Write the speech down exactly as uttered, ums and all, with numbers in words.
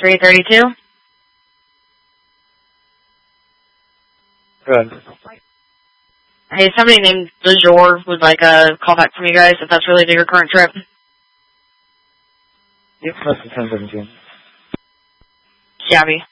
three thirty-two? Good. Hey, somebody named DeJour would like a call back from you guys if that's related to your current trip. Yep, that's the ten seventeen. Shabby.